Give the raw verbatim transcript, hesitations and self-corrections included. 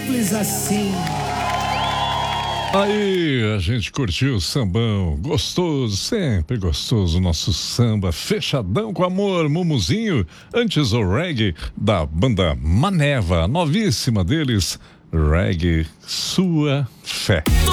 simples assim. Aí, a gente curtiu o sambão, gostoso, sempre gostoso, nosso samba, fechadão com amor, Mumuzinho, antes o reggae da banda Maneva, novíssima deles, Reggae Sua Fé.